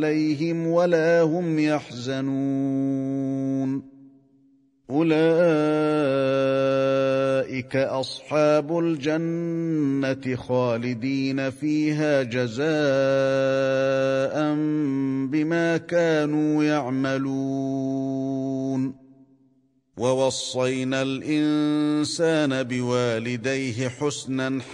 عليهم ولا هم يحزنون أولئك أصحاب الجنة خالدين فيها جزاء بما كانوا يعملون ووصينا الإنسان بوالديه حسنا